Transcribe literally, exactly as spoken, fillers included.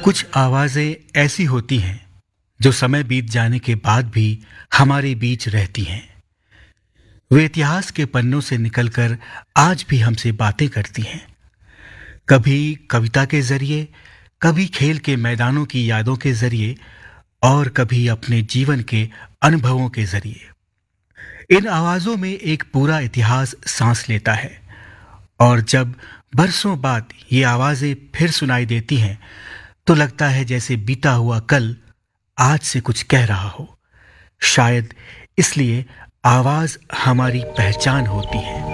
कुछ आवाजें ऐसी होती हैं जो समय बीत जाने के बाद भी हमारे बीच रहती हैं। वे इतिहास के पन्नों से निकलकर आज भी हमसे बातें करती हैं। कभी कविता के जरिए, कभी खेल के मैदानों की यादों के जरिए और कभी अपने जीवन के अनुभवों के जरिए। इन आवाजों में एक पूरा इतिहास सांस लेता है और जब बरसों बाद ये आवाजें फिर सुनाई देती हैं तो लगता है जैसे बीता हुआ कल आज से कुछ कह रहा हो। शायद इसलिए आवाज हमारी पहचान होती है।